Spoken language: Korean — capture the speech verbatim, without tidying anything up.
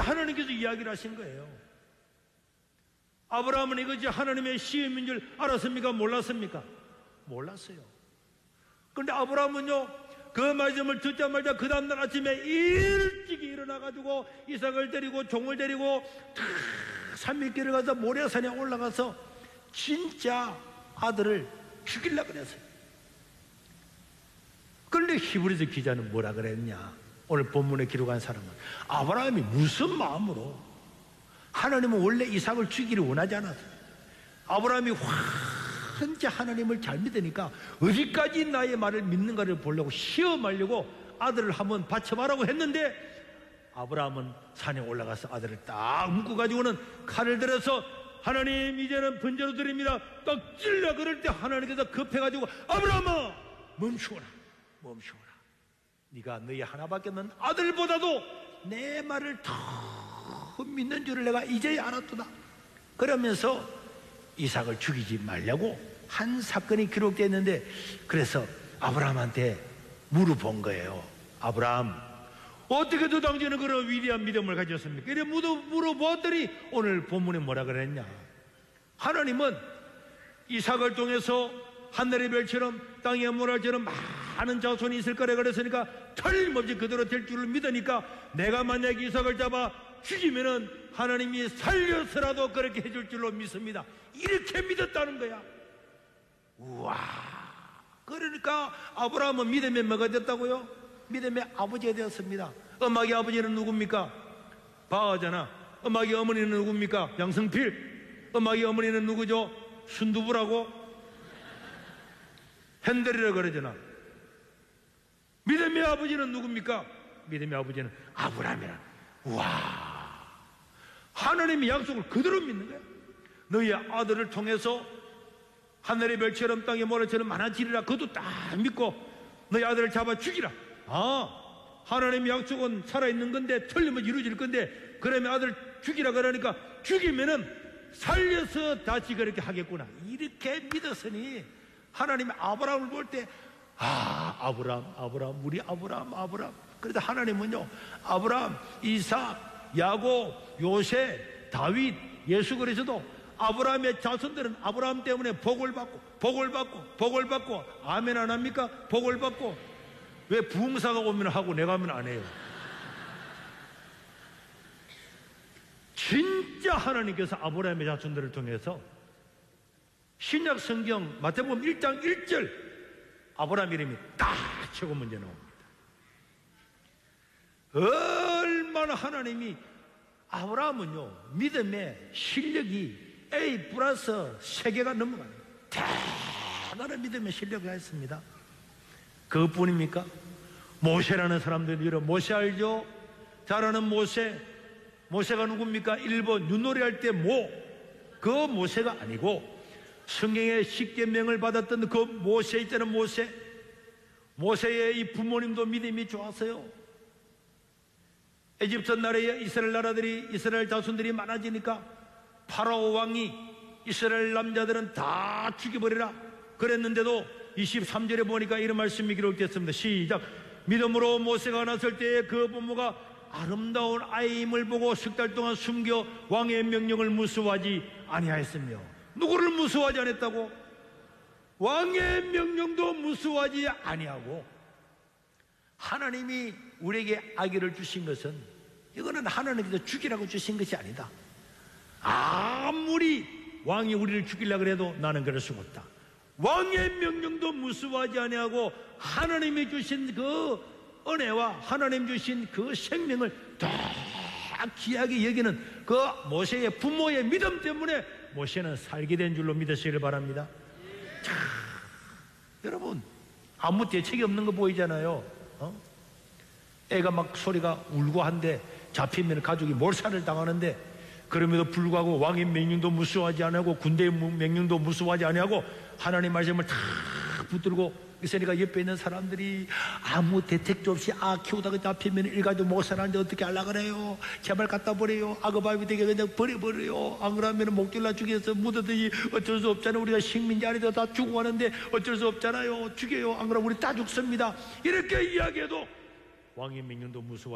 하나님께서 이야기를 하신 거예요. 아브라함은 이것이 하나님의 시험인 줄 알았습니까? 몰랐습니까? 몰랐어요. 그런데 아브라함은요, 그 말씀을 듣자마자 그 다음날 아침에 일찍 일어나가지고 이삭을 데리고 종을 데리고 삼일길을 가서 모레산에 올라가서 진짜 아들을 죽이려고 그랬어요. 그런데 히브리서 기자는 뭐라 그랬냐? 오늘 본문에 기록한 사람은 아브라함이 무슨 마음으로, 하나님은 원래 이삭을 죽이기를 원하지 않았어요. 아브라함이 혼자 하나님을 잘 믿으니까 어디까지 나의 말을 믿는가를 보려고 시험하려고 아들을 한번 바쳐봐라고 했는데, 아브라함은 산에 올라가서 아들을 딱 묶어가지고는 칼을 들어서 하나님 이제는 번제로 드립니다 딱 찔러. 그럴 때 하나님께서 급해가지고 아브라함아 멈추어라, 멈추어라. 네가 너희 하나밖에 없는 아들보다도 내 말을 더 믿는 줄을 내가 이제야 알았도다. 그러면서 이삭을 죽이지 말라고 한 사건이 기록되어 있는데, 그래서 아브라함한테 물어본 거예요. 아브라함, 어떻게 도 당신은 그런 위대한 믿음을 가졌습니까? 이래 물어보았더니 오늘 본문에 뭐라 그랬냐? 하나님은 이삭을 통해서 하늘의 별처럼 땅의 모래처럼 많은 자손이 있을 거라 그랬으니까 틀림없이 그대로 될 줄을 믿으니까 내가 만약 이삭을 잡아 죽이면은 하나님이 살려서라도 그렇게 해줄 줄로 믿습니다. 이렇게 믿었다는 거야. 우와. 그러니까 아브라함은 믿음의 뭐가 됐다고요? 믿음의 아버지가 되었습니다. 엄마의 아버지는 누굽니까? 바하잖아. 엄마의 어머니는 누굽니까? 양성필. 엄마의 어머니는 누구죠? 순두부라고 핸들이라고 그러잖아. 믿음의 아버지는 누굽니까? 믿음의 아버지는 아브라함이라. 우와. 하나님의 약속을 그대로 믿는 거야. 너희 아들을 통해서 하늘의 별처럼 땅의 모래처럼 많아지리라. 그것도 딱 믿고 너희 아들을 잡아 죽이라. 아, 하나님의 약속은 살아있는 건데 틀림없이 이루어질 건데, 그러면 아들 죽이라 그러니까 죽이면은 살려서 다시 그렇게 하겠구나. 이렇게 믿었으니 하나님이 아브라함을 볼 때, 아, 아브라함, 아브라함, 우리 아브라함, 아브라함. 그래서 하나님은요, 아브라함, 이삭, 야곱, 요셉, 다윗, 예수 그리스도, 아브라함의 자손들은 아브라함 때문에 복을 받고 복을 받고 복을 받고, 아멘 안 합니까? 복을 받고. 왜 부흥사가 오면 하고 내가 하면 안 해요? 진짜 하나님께서 아브라함의 자손들을 통해서 신약 성경 마태복음 일 장 일 절 아브라함 이름이 딱 최고 먼저 나옵니다. 얼마나 하나님이, 아브라함은요 믿음의 실력이 A 플러스 세 개가 넘어가요. 대단한 믿음의 실력을 했습니다. 그것뿐입니까? 모세라는 사람들이 이런 모세 알죠? 잘 아는 모세. 모세가 누굽니까? 일 번 윷놀이 할 때 모, 그 모세가 아니고 성경의 십계명을 받았던 그 모세 있잖아요. 모세. 모세의 이 부모님도 믿음이 좋았어요. 에집트 나라에 이스라엘 나라들이, 이스라엘 자손들이 많아지니까 파라오 왕이 이스라엘 남자들은 다 죽여버리라 그랬는데도 이십삼 절에 보니까 이런 말씀이 기록됐습니다. 시작. 믿음으로 모세가 났을 때에 그 부모가 아름다운 아이임을 보고 석 달 동안 숨겨 왕의 명령을 무수하지 아니하였으며. 누구를 무수하지 않았다고? 왕의 명령도 무수하지 아니하고. 하나님이 우리에게 아기를 주신 것은, 이거는 하나님께서 죽이라고 주신 것이 아니다. 아무리 왕이 우리를 죽이려고 해도 나는 그럴 수가 없다. 왕의 명령도 무수하지 아니하고 하나님이 주신 그 은혜와 하나님 주신 그 생명을 더 귀하게 여기는 그 모세의 부모의 믿음 때문에 모세는 살게 된 줄로 믿으시길 바랍니다. 자, 여러분, 아무 대책이 없는 거 보이잖아요. 어? 애가 막 소리가 울고 한데 잡히면 가족이 몰살을 당하는데, 그럼에도 불구하고 왕의 명령도 무수하지 아니하고 군대의 명령도 무수하지 아니하고 하나님 말씀을 다 붙들고 있으니까 옆에 있는 사람들이 아무 대책도 없이 아 키우다가 잡히면 일가족 못 살았는데 어떻게 하려고 그래요? 제발 갖다 버려요. 악어바위 되게 그냥 버려버려요. 안 그러면 목줄라 죽여서 묻어더니 어쩔 수 없잖아요. 우리가 식민지 아니도 다 죽어가는데 어쩔 수 없잖아요. 죽여요. 안 그러면 우리 다 죽습니다. 이렇게 이야기해도 왕의 명령도 무수하지